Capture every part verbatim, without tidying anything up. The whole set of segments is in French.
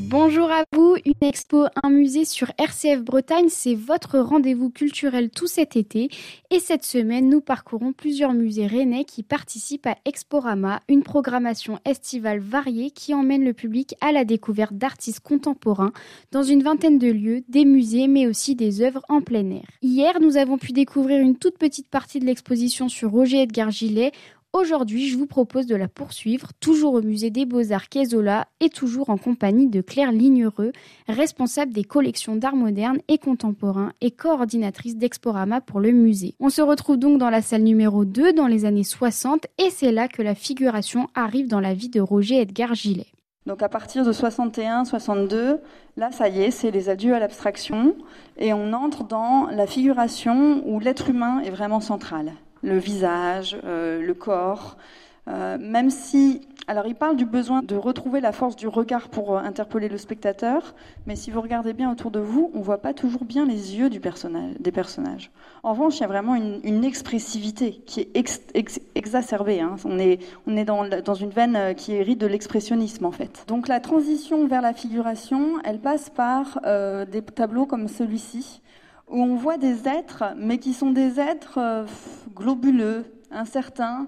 Bonjour à vous, une expo, un musée sur R C F Bretagne, c'est votre rendez-vous culturel tout cet été. Et cette semaine, nous parcourons plusieurs musées rennais qui participent à Exporama, une programmation estivale variée qui emmène le public à la découverte d'artistes contemporains dans une vingtaine de lieux, des musées mais aussi des œuvres en plein air. Hier, nous avons pu découvrir une toute petite partie de l'exposition sur Roger Edgar Gillet. Aujourd'hui, je vous propose de la poursuivre, toujours au musée des Beaux-Arts Quaizola et toujours en compagnie de Claire Lignereux, responsable des collections d'art moderne et contemporain et coordinatrice d'Exporama pour le musée. On se retrouve donc dans la salle numéro deux dans les années soixante et c'est là que la figuration arrive dans la vie de Roger Edgar Gillet. Donc à partir de soixante et un soixante-deux, là ça y est, c'est les adieux à l'abstraction et on entre dans la figuration où l'être humain est vraiment central. Le visage, euh, le corps, euh, même si... Alors il parle du besoin de retrouver la force du regard pour euh, interpeller le spectateur, mais si vous regardez bien autour de vous, on ne voit pas toujours bien les yeux du personnage, des personnages. En revanche, il y a vraiment une, une expressivité qui est ex, ex, exacerbée. Hein. On est, on est dans, dans une veine qui hérite de l'expressionnisme en fait. Donc la transition vers la figuration, elle passe par euh, des tableaux comme celui-ci, où on voit des êtres, mais qui sont des êtres euh, globuleux, incertains,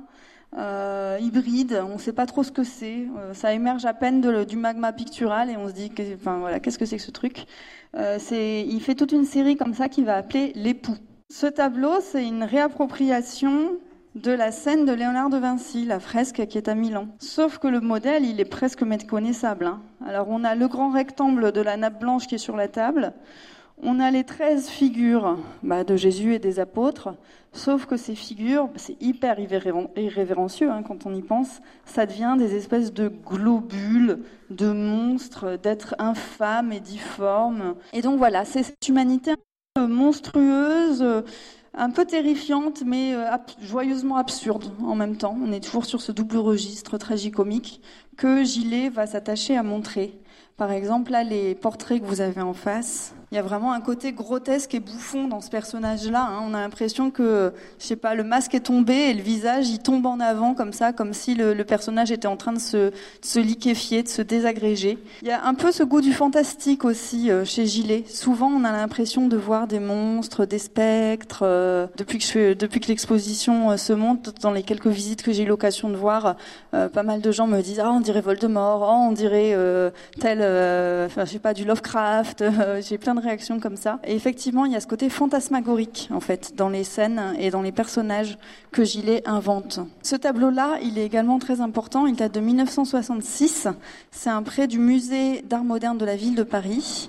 euh, hybrides, on ne sait pas trop ce que c'est, euh, ça émerge à peine de, du magma pictural et on se dit, que, enfin, voilà, qu'est-ce que c'est que ce truc euh, c'est, il fait toute une série comme ça qu'il va appeler l'époux. Ce tableau, c'est une réappropriation de la scène de Léonard de Vinci, la fresque qui est à Milan. Sauf que le modèle, il est presque méconnaissable. Hein. Alors on a le grand rectangle de la nappe blanche qui est sur la table. On a les treize figures bah, de Jésus et des apôtres, sauf que ces figures, c'est hyper irrévérencieux hein, quand on y pense, ça devient des espèces de globules, de monstres, d'êtres infâmes et difformes. Et donc voilà, c'est cette humanité monstrueuse, un peu terrifiante, mais joyeusement absurde en même temps. On est toujours sur ce double registre tragicomique que Gillet va s'attacher à montrer. Par exemple, là, les portraits que vous avez en face, il y a vraiment un côté grotesque et bouffon dans ce personnage-là. Hein. On a l'impression que, je sais pas, le masque est tombé et le visage, il tombe en avant comme ça, comme si le, le personnage était en train de se, de se liquéfier, de se désagréger. Il y a un peu ce goût du fantastique aussi euh, chez Gillet. Souvent, on a l'impression de voir des monstres, des spectres. Euh, depuis que je, depuis que l'exposition euh, se monte, dans les quelques visites que j'ai eu l'occasion de voir, euh, pas mal de gens me disent « Ah, oh, on dirait Voldemort, oh, on dirait euh, tel, euh, enfin, je sais pas, du Lovecraft. Euh, » J'ai plein de réactions comme ça. Et effectivement, il y a ce côté fantasmagorique, en fait, dans les scènes et dans les personnages que Gillet invente. Ce tableau-là, il est également très important. Il date de mille neuf cent soixante-six. C'est un prêt du musée d'art moderne de la ville de Paris.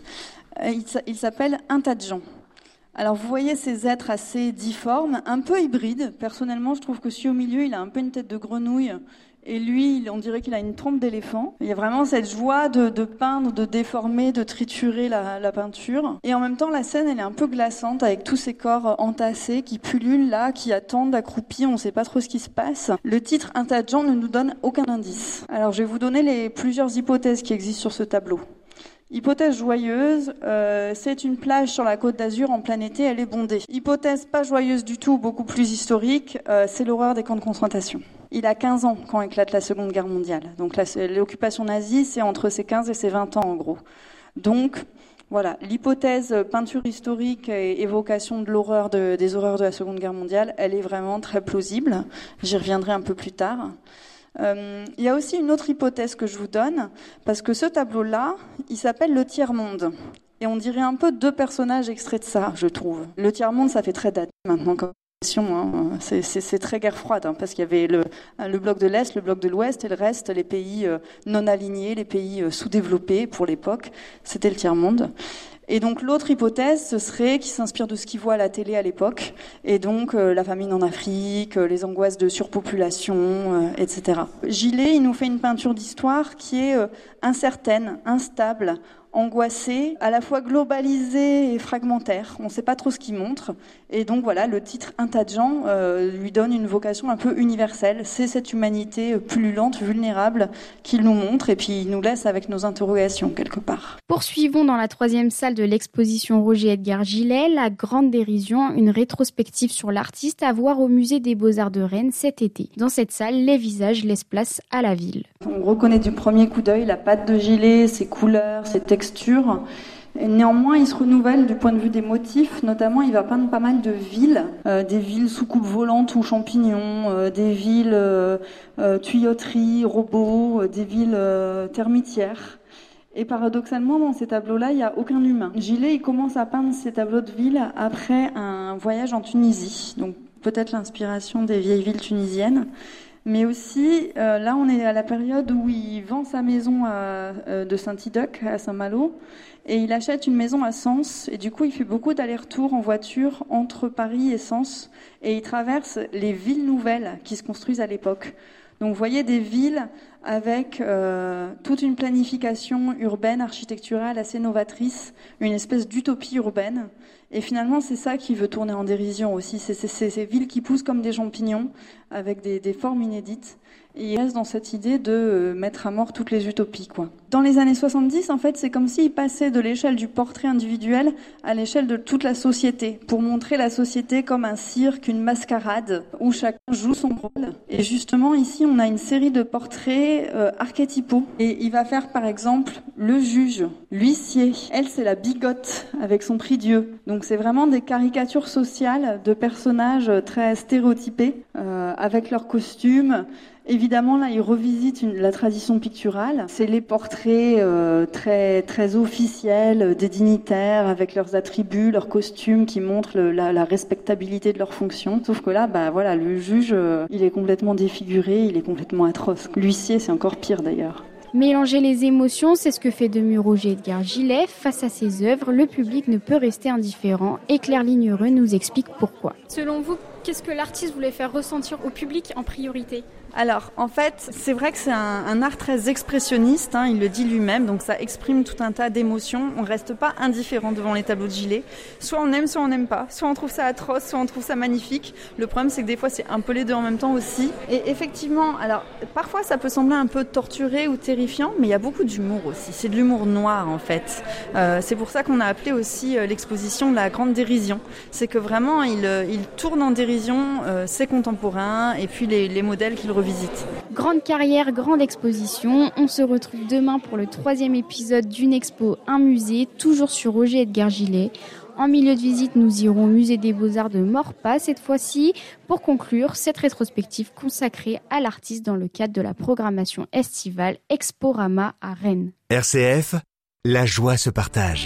Il s'appelle Un tas de gens. Alors, vous voyez ces êtres assez difformes, un peu hybrides. Personnellement, je trouve que celui au milieu, il a un peu une tête de grenouille. Et lui, on dirait qu'il a une trompe d'éléphant. Il y a vraiment cette joie de, de peindre, de déformer, de triturer la, la peinture. Et en même temps, la scène, elle est un peu glaçante avec tous ces corps entassés qui pullulent là, qui attendent accroupis. On ne sait pas trop ce qui se passe. Le titre « Un tas de gens » ne nous donne aucun indice. Alors, je vais vous donner les plusieurs hypothèses qui existent sur ce tableau. Hypothèse joyeuse, euh, c'est une plage sur la Côte d'Azur en plein été, elle est bondée. Hypothèse pas joyeuse du tout, beaucoup plus historique, euh, c'est l'horreur des camps de concentration. Il a quinze ans quand éclate la Seconde Guerre mondiale. Donc la, l'occupation nazie, c'est entre ses quinze et ses vingt ans en gros. Donc voilà, l'hypothèse peinture historique et évocation de l'horreur de, des horreurs de la Seconde Guerre mondiale, elle est vraiment très plausible. J'y reviendrai un peu plus tard. Euh, il y a aussi une autre hypothèse que je vous donne, parce que ce tableau-là, il s'appelle le tiers-monde. Et on dirait un peu deux personnages extraits de ça, je trouve. Le tiers-monde, ça fait très date maintenant comme question, hein. c'est, c'est, c'est très guerre froide, hein, parce qu'il y avait le, le bloc de l'Est, le bloc de l'Ouest, et le reste, les pays euh, non alignés, les pays euh, sous-développés pour l'époque, c'était le tiers-monde. Et donc l'autre hypothèse, ce serait qu'il s'inspire de ce qu'il voit à la télé à l'époque, et donc euh, la famine en Afrique, euh, les angoisses de surpopulation, euh, et cetera. Gillet, il nous fait une peinture d'histoire qui est euh, incertaine, instable, angoissé, à la fois globalisé et fragmentaire. On ne sait pas trop ce qu'il montre. Et donc voilà, le titre Un tas de gens euh, lui donne une vocation un peu universelle. C'est cette humanité pullulante, vulnérable qu'il nous montre et puis il nous laisse avec nos interrogations quelque part. Poursuivons dans la troisième salle de l'exposition Roger Edgar Gillet, La Grande Dérision, une rétrospective sur l'artiste à voir au musée des Beaux-Arts de Rennes cet été. Dans cette salle, les visages laissent place à la ville. On reconnaît du premier coup d'œil la patte de Gillet, ses couleurs, ses textures. Et néanmoins, il se renouvelle du point de vue des motifs. Notamment, il va peindre pas mal de villes, euh, des villes sous coupe volante ou champignons, euh, des villes euh, euh, tuyauteries, robots, euh, des villes euh, termitières. Et paradoxalement, dans ces tableaux-là, il n'y a aucun humain. Gillet, il commence à peindre ces tableaux de villes après un voyage en Tunisie. Donc peut-être l'inspiration des vieilles villes tunisiennes. Mais aussi, euh, là, on est à la période où il vend sa maison à, euh, de Saint-Idoc, à Saint-Malo, et il achète une maison à Sens. Et du coup, il fait beaucoup d'allers-retours en voiture entre Paris et Sens, et il traverse les villes nouvelles qui se construisent à l'époque. Donc, vous voyez des villes avec euh, toute une planification urbaine, architecturale assez novatrice, une espèce d'utopie urbaine. Et finalement, c'est ça qui veut tourner en dérision aussi. C'est, c'est, c'est ces villes qui poussent comme des champignons, avec des, des formes inédites. Et il reste dans cette idée de euh, mettre à mort toutes les utopies, quoi. Dans les années soixante-dix, en fait, c'est comme s'il passait de l'échelle du portrait individuel à l'échelle de toute la société, pour montrer la société comme un cirque, une mascarade, où chacun joue son rôle. Et justement, ici, on a une série de portraits euh, archétypaux. Et il va faire, par exemple, le juge, l'huissier. Elle, c'est la bigote, avec son prie-dieu. Donc, c'est vraiment des caricatures sociales de personnages très stéréotypés, euh, avec leurs costumes. Évidemment, là, il revisite une, la tradition picturale. C'est les portraits euh, très très officiels des dignitaires avec leurs attributs, leurs costumes qui montrent le, la, la respectabilité de leur fonction. Sauf que là, bah voilà, le juge, euh, il est complètement défiguré, il est complètement atroce. L'huissier, c'est encore pire d'ailleurs. Mélanger les émotions, c'est ce que fait de mieux Roger Edgar Gillet. Face à ses œuvres, le public ne peut rester indifférent et Claire Lignereux nous explique pourquoi. Selon vous, qu'est-ce que l'artiste voulait faire ressentir au public en priorité ? Alors, en fait, c'est vrai que c'est un, un art très expressionniste, hein, il le dit lui-même, donc ça exprime tout un tas d'émotions. On ne reste pas indifférent devant les tableaux de Gillet. Soit on aime, soit on n'aime pas. Soit on trouve ça atroce, soit on trouve ça magnifique. Le problème, c'est que des fois, c'est un peu les deux en même temps aussi. Et effectivement, alors, parfois, ça peut sembler un peu torturé ou terrifiant, mais il y a beaucoup d'humour aussi. C'est de l'humour noir, en fait. Euh, c'est pour ça qu'on a appelé aussi euh, l'exposition La Grande Dérision. C'est que vraiment, il, euh, il tourne en dérision euh, ses contemporains et puis les, les modèles qu'il revisite. Grande carrière, grande exposition. On se retrouve demain pour le troisième épisode d'une expo Un musée, toujours sur Roger Edgar Gillet. En milieu de visite, nous irons au musée des Beaux-Arts de Maurepas cette fois-ci pour conclure cette rétrospective consacrée à l'artiste dans le cadre de la programmation estivale Exporama à Rennes. R C F, la joie se partage.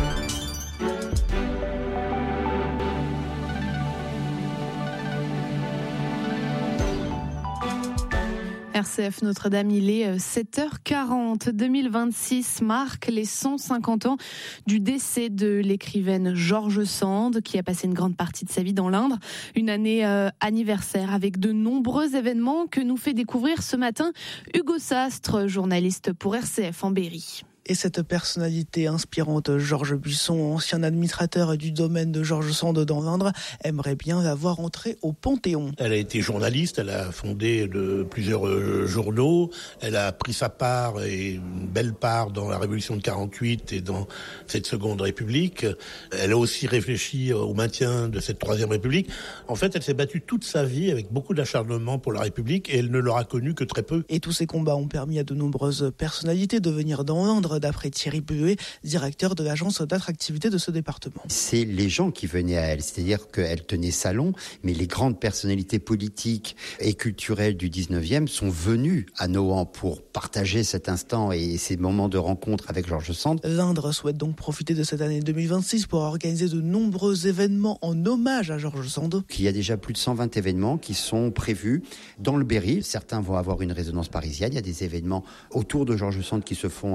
R C F Notre-Dame, il est sept heures quarante. deux mille vingt-six marque les cent cinquante ans du décès de l'écrivaine George Sand, qui a passé une grande partie de sa vie dans l'Indre. Une année euh, anniversaire avec de nombreux événements que nous fait découvrir ce matin Hugo Sastre, journaliste pour R C F en Berry. Et cette personnalité inspirante, Georges Buisson, ancien administrateur du domaine de George Sand dans l'Indre, aimerait bien la voir entrer au Panthéon. Elle a été journaliste, elle a fondé de plusieurs euh, journaux, elle a pris sa part et une belle part dans la Révolution de quarante-huit et dans cette Seconde République. Elle a aussi réfléchi au maintien de cette Troisième République. En fait, elle s'est battue toute sa vie avec beaucoup d'acharnement pour la République et elle ne l'aura connue que très peu. Et tous ces combats ont permis à de nombreuses personnalités de venir dans l'Indre, d'après Thierry Buet, directeur de l'agence d'attractivité de ce département. C'est les gens qui venaient à elle, c'est-à-dire qu'elle tenait salon, mais les grandes personnalités politiques et culturelles du dix-neuvième sont venues à Nohant pour partager cet instant et ces moments de rencontre avec George Sand. L'Indre souhaite donc profiter de cette année deux mille vingt-six pour organiser de nombreux événements en hommage à George Sand. Il y a déjà plus de cent vingt événements qui sont prévus dans le Berry. Certains vont avoir une résonance parisienne. Il y a des événements autour de George Sand qui se font à Paris.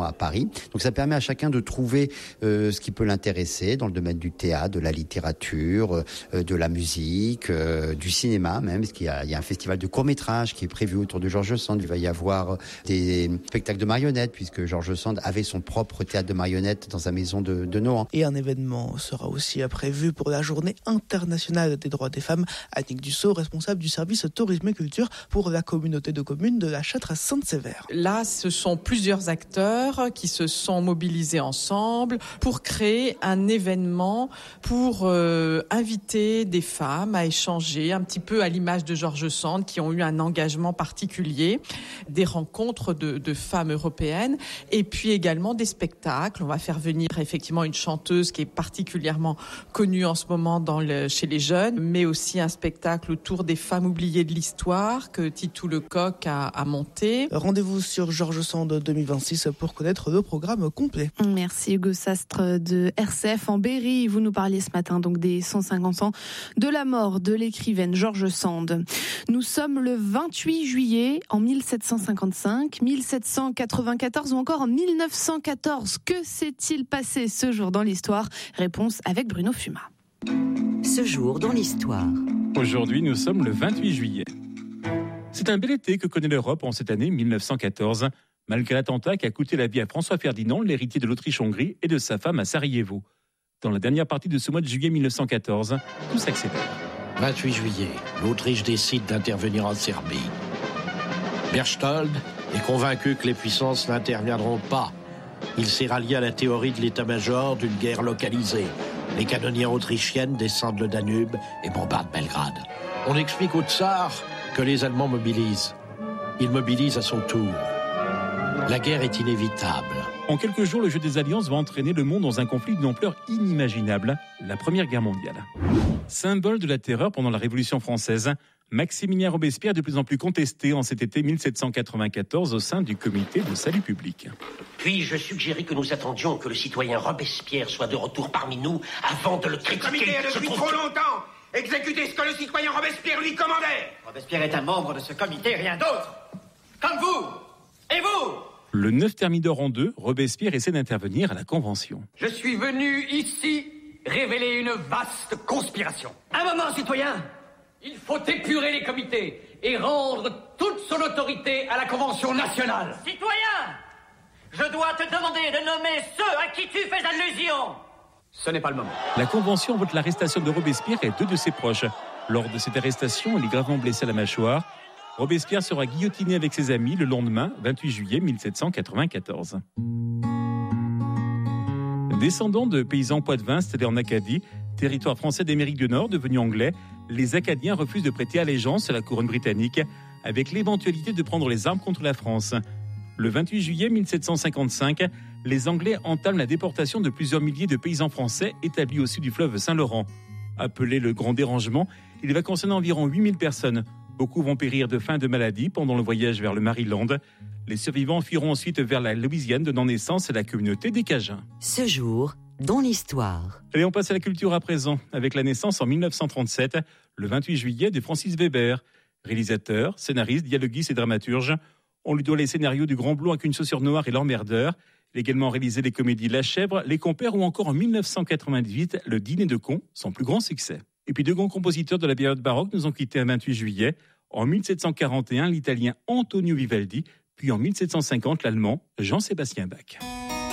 Donc ça permet à chacun de trouver euh, ce qui peut l'intéresser dans le domaine du théâtre, de la littérature, euh, de la musique, euh, du cinéma même, parce qu'il y a, il y a un festival de court-métrage qui est prévu autour de George Sand. Il va y avoir des spectacles de marionnettes, puisque George Sand avait son propre théâtre de marionnettes dans sa maison de, de Nohant. Et un événement sera aussi prévu pour la journée internationale des droits des femmes. Annick Dussault, responsable du service tourisme et culture pour la communauté de communes de la Châtre-Sainte-Sévère. Là, ce sont plusieurs acteurs qui se sont mobilisés ensemble pour créer un événement pour euh, inviter des femmes à échanger, un petit peu à l'image de George Sand, qui ont eu un engagement particulier, des rencontres de, de femmes européennes, et puis également des spectacles. On va faire venir effectivement une chanteuse qui est particulièrement connue en ce moment dans le, chez les jeunes, mais aussi un spectacle autour des femmes oubliées de l'histoire que Titou Lecoq a, a monté. Rendez-vous sur George Sand deux mille vingt-six pour connaître le programme complet. Merci Hugo Sastre de R C F en Berry. Vous nous parliez ce matin donc des cent cinquante ans de la mort de l'écrivaine George Sand. Nous sommes le vingt-huit juillet en mille sept cent cinquante-cinq, mille sept cent quatre-vingt-quatorze ou encore en mille neuf cent quatorze. Que s'est-il passé ce jour dans l'histoire ? Réponse avec Bruno Fuma. Ce jour dans l'histoire. Aujourd'hui, nous sommes le vingt-huit juillet. C'est un bel été que connaît l'Europe en cette année mille neuf cent quatorze, malgré l'attentat qui a coûté la vie à François Ferdinand, l'héritier de l'Autriche-Hongrie, et de sa femme à Sarajevo. Dans la dernière partie de ce mois de juillet mille neuf cent quatorze, tout s'accélère. vingt-huit juillet, l'Autriche décide d'intervenir en Serbie. Berchtold est convaincu que les puissances n'interviendront pas. Il s'est rallié à la théorie de l'état-major d'une guerre localisée. Les canonnières autrichiennes descendent le Danube et bombardent Belgrade. On explique au tsar que les Allemands mobilisent. Il mobilise à son tour. La guerre est inévitable. En quelques jours, le jeu des alliances va entraîner le monde dans un conflit d'une ampleur inimaginable, la Première Guerre mondiale. Symbole de la terreur pendant la Révolution française, Maximilien Robespierre est de plus en plus contesté en cet été mille sept cent quatre-vingt-quatorze au sein du comité de salut public. Puis-je suggérer que nous attendions que le citoyen Robespierre soit de retour parmi nous avant de le critiquer. Le comité est depuis trop longtemps exécuté ce que le citoyen Robespierre lui commandait. Robespierre est un membre de ce comité, rien d'autre. Comme vous. Et vous ? Le neuf Thermidor en deux, Robespierre essaie d'intervenir à la Convention. Je suis venu ici révéler une vaste conspiration. Un moment, citoyen. Il faut épurer les comités et rendre toute son autorité à la Convention nationale. Citoyen, je dois te demander de nommer ceux à qui tu fais allusion. Ce n'est pas le moment. La Convention vote l'arrestation de Robespierre et deux de ses proches. Lors de cette arrestation, il est gravement blessé à la mâchoire. Robespierre sera guillotiné avec ses amis le lendemain, vingt-huit juillet mille sept cent quatre-vingt-quatorze. Descendants de paysans poitevins installés en Acadie, territoire français d'Amérique du Nord devenu anglais, les Acadiens refusent de prêter allégeance à la couronne britannique, avec l'éventualité de prendre les armes contre la France. Le vingt-huit juillet mille sept cent cinquante-cinq, les Anglais entament la déportation de plusieurs milliers de paysans français établis au sud du fleuve Saint-Laurent. Appelé le Grand Dérangement, il va concerner environ huit mille personnes. Beaucoup vont périr de faim et de maladie pendant le voyage vers le Maryland. Les survivants fuiront ensuite vers la Louisiane, donnant naissance à la communauté des Cajuns. Ce jour, dans l'histoire. Allez, on passe à la culture à présent, avec la naissance en mille neuf cent trente-sept, le vingt-huit juillet, de Francis Weber. Réalisateur, scénariste, dialoguiste et dramaturge. On lui doit les scénarios du Grand Blond avec une chaussure noire et l'emmerdeur. Il a également réalisé les comédies La Chèvre, Les Compères ou encore en mille neuf cent quatre-vingt-dix-huit, Le Dîner de cons, son plus grand succès. Et puis deux grands compositeurs de la période baroque nous ont quittés un vingt-huit juillet. En mille sept cent quarante et un, l'italien Antonio Vivaldi, puis en mille sept cent cinquante, l'allemand Jean-Sébastien Bach.